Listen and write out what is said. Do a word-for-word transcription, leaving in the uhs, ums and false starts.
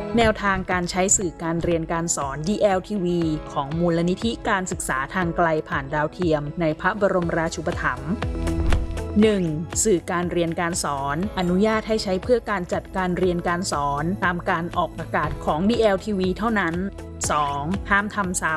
แนวทางการใช้สื่อการเรียนการสอน ดี แอล ที วี ของมูลนิธิการศึกษาทางไกลผ่านดาวเทียมในพระบรมราชูปถัมภ์ หนึ่ง. สื่อการเรียนการสอนอนุญาตให้ใช้เพื่อการจัดการเรียนการสอนตามการออกอากาศของ ดี แอล ที วี เท่านั้น สอง. ห้ามทำซ้